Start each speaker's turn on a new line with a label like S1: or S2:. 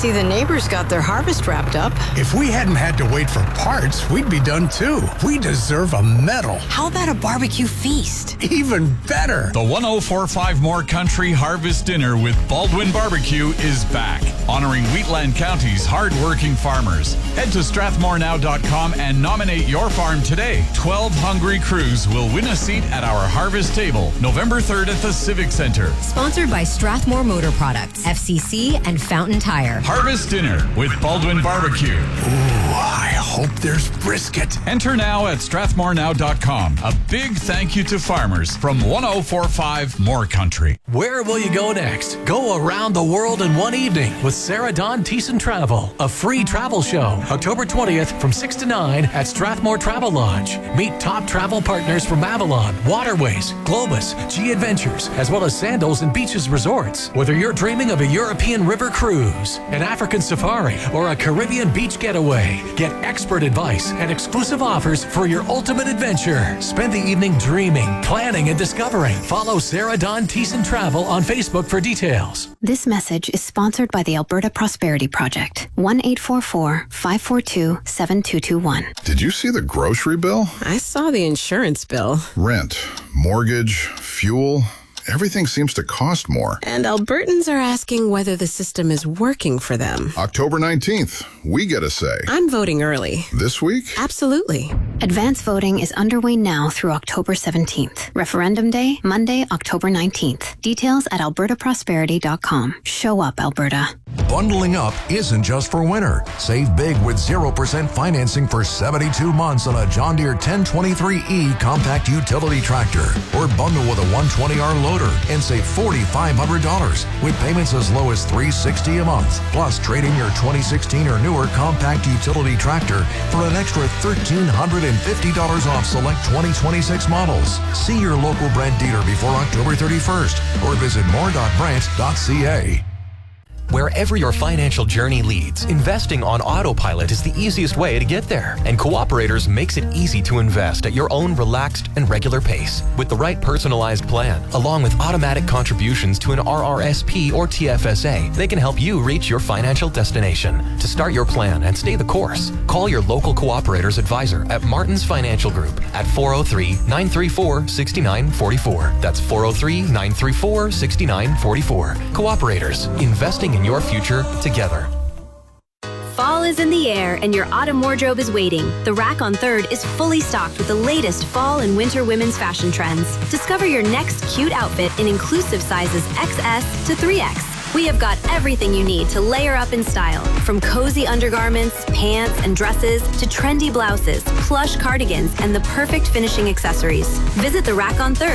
S1: see the neighbors got their harvest wrapped up.
S2: If we hadn't had to wait for parts, we'd be done too. We deserve a medal.
S1: How about a barbecue feast?
S2: Even better.
S3: The 1045 More Country Harvest Dinner with Baldwin Barbecue is back, honoring Wheatland County's hard-working farmers. Head to strathmorenow.com and nominate your farm today. 12 hungry crews will win a seat at our harvest table, November 3rd at the Civic Center.
S4: Sponsored by Strathmore Motor Products, FCC, and Fountain Tire.
S3: Harvest Dinner with Baldwin Barbecue.
S2: Ooh, I hope there's brisket.
S3: Enter now at strathmorenow.com. A big thank you to farmers from 1045 More Country.
S5: Where will you go next? Go around the world in one evening with Sarah Dawn Thiessen Travel, a free travel show, October 20th from 6 to 9 at Strathmore Travel Lodge. Meet top travel partners from Avalon, Waterways, Globus, G Adventures, as well as Sandals and Beaches Resorts. Whether you're dreaming of a European river cruise, an African safari, or a Caribbean beach getaway, get expert advice and exclusive offers for your ultimate adventure. Spend the evening dreaming, planning, and discovering. Follow Sarah Dawn Thiessen Travel on Facebook for details.
S6: This message is sponsored by the Alberta Prosperity Project. 1-844-542-7221.
S7: Did you see the grocery bill?
S1: I saw the insurance bill.
S7: Rent, mortgage, fuel. Everything seems to cost more.
S1: And Albertans are asking whether the system is working for them.
S7: October 19th, we get a say.
S1: I'm voting early.
S7: This week?
S1: Absolutely.
S6: Advance voting is underway now through October 17th. Referendum Day, Monday, October 19th. Details at albertaprosperity.com. Show up, Alberta.
S8: Bundling up isn't just for winter. Save big with 0% financing for 72 months on a John Deere 1023E compact utility tractor. Or bundle with a 120R loader and save $4,500 with payments as low as $360 a month. Plus, trade in your 2016 or newer compact utility tractor for an extra $1,350 off select 2026 models. See your local Brent dealer before October 31st or visit more.brent.ca.
S9: Wherever your financial journey leads, investing on autopilot is the easiest way to get there. And Cooperators makes it easy to invest at your own relaxed and regular pace. With the right personalized plan, along with automatic contributions to an RRSP or TFSA, they can help you reach your financial destination. To start your plan and stay the course, call your local Cooperators advisor at Martin's Financial Group at 403-934-6944. That's 403-934-6944. Cooperators, investing in your future together.
S10: Fall is in the air and your autumn wardrobe is waiting. The Rack on 3rd is fully stocked with the latest fall and winter women's fashion trends. Discover your next cute outfit in inclusive sizes XS to 3X. We have got everything you need to layer up in style, from cozy undergarments, pants, and dresses to trendy blouses, plush cardigans, and the perfect finishing accessories. Visit the Rack on 3rd